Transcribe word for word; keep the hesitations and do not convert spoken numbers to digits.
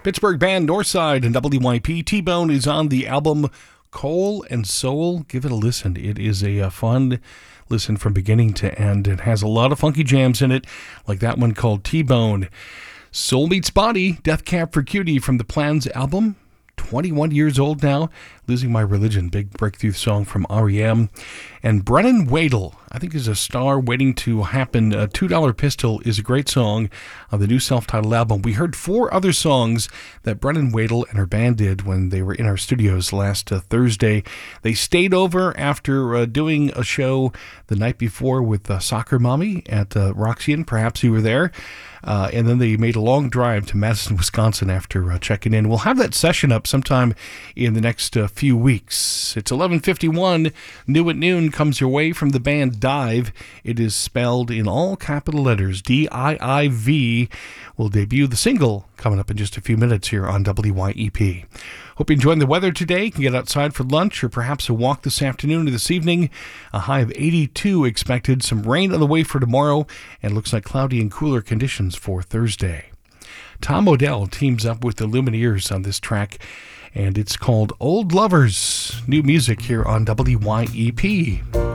Pittsburgh band Northside and W Y P. T-Bone is on the album Coal and Soul. Give it a listen. It is a, a fun listen from beginning to end. It has a lot of funky jams in it, like that one called T-Bone. Soul Meets Body, Death Cab for Cutie from the Plans album. twenty-one years old now. Losing My Religion, big breakthrough song from R E M. And Brennan Wadle, I think is a star waiting to happen. Uh, two dollar Pistol is a great song on the new self-titled album. We heard four other songs that Brennan Wadle and her band did when they were in our studios last uh, Thursday. They stayed over after uh, doing a show the night before with uh, Soccer Mommy at uh, Roxy Inn. Perhaps you were there. Uh, and then they made a long drive to Madison, Wisconsin after uh, checking in. We'll have that session up sometime in the next uh, few weeks. It's eleven fifty-one. New at Noon comes your way from the band Dive. It is spelled in all capital letters, D I I V. We'll debut the single coming up in just a few minutes here on W Y E P. Hope you're enjoying the weather today. You can get outside for lunch or perhaps a walk this afternoon or this evening. A high of eighty-two expected. Some rain on the way for tomorrow, and looks like cloudy and cooler conditions for Thursday. Tom Odell teams up with the Lumineers on this track, and it's called Old Lovers. New music here on W Y E P.